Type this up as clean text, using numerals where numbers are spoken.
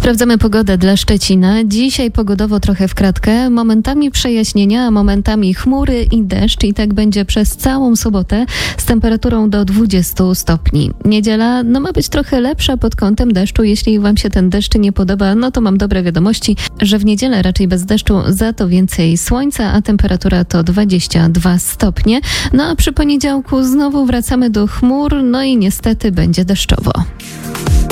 Sprawdzamy pogodę dla Szczecina. Dzisiaj pogodowo trochę w kratkę. Momentami przejaśnienia, a momentami chmury i deszcz. I tak będzie przez całą sobotę z temperaturą do 20 stopni. Niedziela ma być trochę lepsza pod kątem deszczu. Jeśli wam się ten deszcz nie podoba, to mam dobre wiadomości, że w niedzielę raczej bez deszczu, za to więcej słońca, a temperatura to 22 stopnie. A przy poniedziałku znowu wracamy do chmur, i niestety będzie deszczowo.